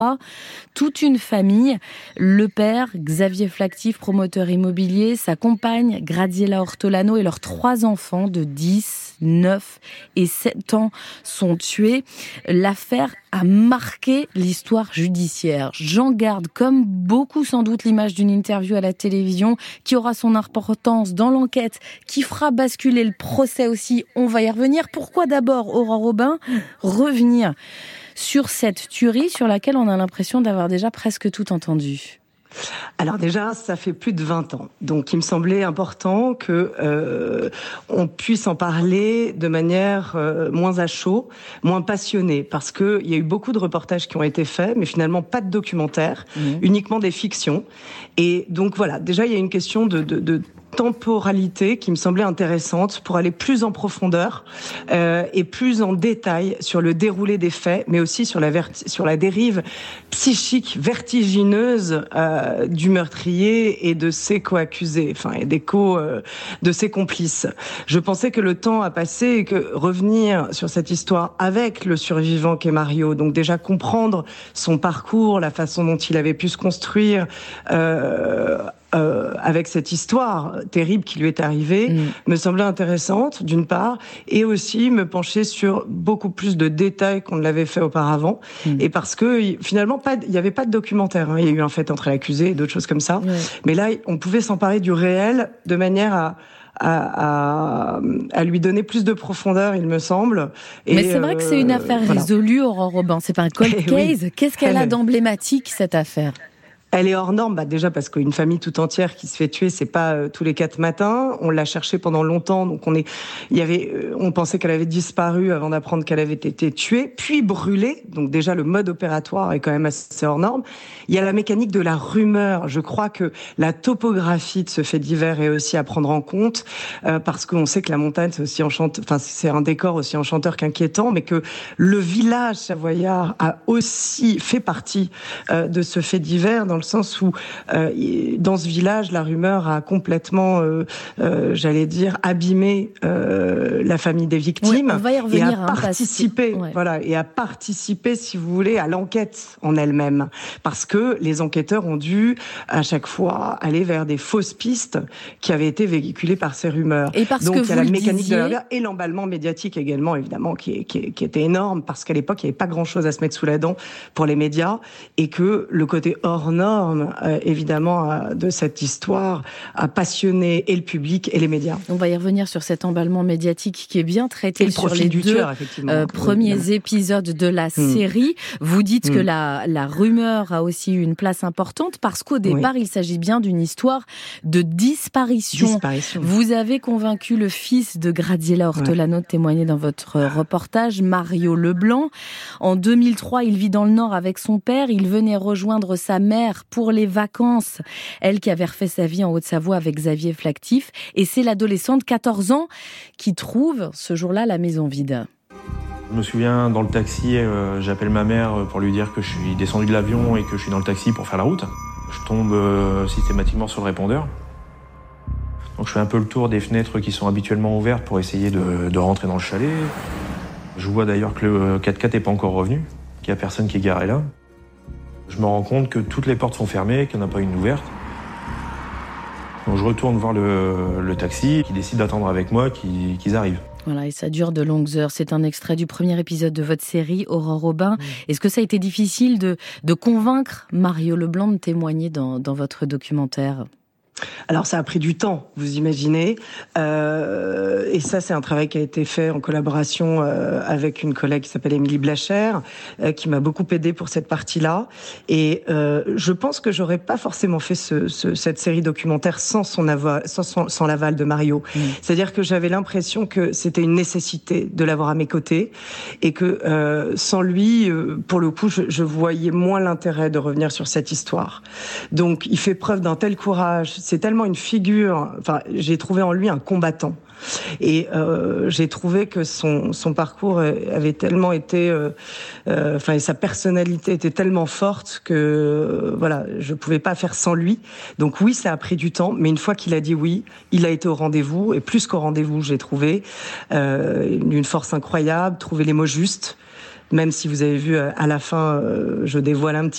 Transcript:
Toute une famille, le père, Xavier Flactif, promoteur immobilier, sa compagne, Graziella Ortolano et leurs 3 enfants de 10, 9 et 7 ans sont tués. L'affaire a marqué l'histoire judiciaire. J'en garde, comme beaucoup sans doute, l'image d'une interview à la télévision qui aura son importance dans l'enquête, qui fera basculer le procès aussi. On va y revenir. Pourquoi d'abord, Aurore Aubin, revenir sur cette tuerie sur laquelle on a l'impression d'avoir déjà presque tout entendu? Alors déjà, ça fait plus de 20 ans. Donc il me semblait important que on puisse en parler de manière moins à chaud, moins passionnée, parce que il y a eu beaucoup de reportages qui ont été faits, mais finalement pas de documentaires, uniquement des fictions. Et donc voilà, déjà il y a une question de temporalité qui me semblait intéressante pour aller plus en profondeur et plus en détail sur le déroulé des faits, mais aussi sur la dérive psychique vertigineuse du meurtrier et de ses co-accusés, et de ses complices. Je pensais que le temps a passé et que revenir sur cette histoire avec le survivant qu'est Mario, donc déjà comprendre son parcours, la façon dont il avait pu se construire avec cette histoire terrible qui lui est arrivée, me semblait intéressante, d'une part, et aussi me pencher sur beaucoup plus de détails qu'on ne l'avait fait auparavant, et parce que finalement, il n'y avait pas de documentaire, il y a eu un fait entre l'accusé et d'autres choses comme ça, mais là, on pouvait s'emparer du réel de manière à lui donner plus de profondeur, il me semble. Mais c'est vrai que c'est une affaire résolue, Aurore Aubin, c'est pas un cold case. Oui. Qu'est-ce qu'elle a d'emblématique, cette affaire ? Elle est hors norme, déjà parce qu'une famille tout entière qui se fait tuer, c'est pas tous les 4 matins. On l'a cherchée pendant longtemps, donc on pensait qu'elle avait disparu avant d'apprendre qu'elle avait été tuée, puis brûlée. Donc déjà le mode opératoire est quand même assez hors norme. Il y a la mécanique de la rumeur. Je crois que la topographie de ce fait divers est aussi à prendre en compte, parce qu'on sait que la montagne c'est un décor aussi enchanteur qu'inquiétant, mais que le village savoyard a aussi fait partie de ce fait divers, dans le sens où dans ce village, la rumeur a complètement, abîmé la famille des victimes, on va y revenir, et a participé, si vous voulez, à l'enquête en elle-même, parce que les enquêteurs ont dû à chaque fois aller vers des fausses pistes qui avaient été véhiculées par ces rumeurs. Et parce donc que il y a la mécanique de la rumeur et l'emballement médiatique également, évidemment, qui était énorme, parce qu'à l'époque il n'y avait pas grand-chose à se mettre sous la dent pour les médias, et que le côté hors norme, évidemment, de cette histoire a passionné et le public et les médias. On va y revenir sur cet emballement médiatique qui est bien traité sur les 2 premiers épisodes de la série. Vous dites que la rumeur a aussi eu une place importante parce qu'au départ, il s'agit bien d'une histoire de disparition. Vous avez convaincu le fils de Graziella Ortolano de témoigner dans votre reportage, Mario Leblanc. En 2003, il vit dans le Nord avec son père. Il venait rejoindre sa mère pour les vacances, elle qui avait refait sa vie en Haute-Savoie avec Xavier Flactif, et c'est l'adolescente, 14 ans, qui trouve ce jour-là la maison vide. Je me souviens, dans le taxi, j'appelle ma mère pour lui dire que je suis descendu de l'avion et que je suis dans le taxi pour faire la route. Je tombe systématiquement sur le répondeur. Donc je fais un peu le tour des fenêtres qui sont habituellement ouvertes pour essayer de rentrer dans le chalet. Je vois d'ailleurs que le 4x4 n'est pas encore revenu, qu'il n'y a personne qui est garé là. Je me rends compte que toutes les portes sont fermées, qu'il n'y en a pas une ouverte. Donc je retourne voir le taxi qui décide d'attendre avec moi qu'ils arrivent. Voilà, et ça dure de longues heures. C'est un extrait du premier épisode de votre série, Aurore Aubin. Est-ce que ça a été difficile de convaincre Mario Leblanc de témoigner dans votre documentaire ? Alors ça a pris du temps, vous imaginez, et ça c'est un travail qui a été fait en collaboration avec une collègue qui s'appelle Émilie Blachère, qui m'a beaucoup aidée pour cette partie-là, et je pense que j'aurais pas forcément fait cette série documentaire sans l'aval de Mario. C'est-à-dire que j'avais l'impression que c'était une nécessité de l'avoir à mes côtés, et que sans lui, pour le coup, je voyais moins l'intérêt de revenir sur cette histoire. Donc il fait preuve d'un tel courage. C'est tellement une figure, j'ai trouvé en lui un combattant. Et j'ai trouvé que son parcours avait tellement été, et sa personnalité était tellement forte que je pouvais pas faire sans lui. Donc oui, ça a pris du temps, mais une fois qu'il a dit oui, il a été au rendez-vous, et plus qu'au rendez-vous, j'ai trouvé une force incroyable, trouvé les mots justes. Même si vous avez vu à la fin, je dévoile un petit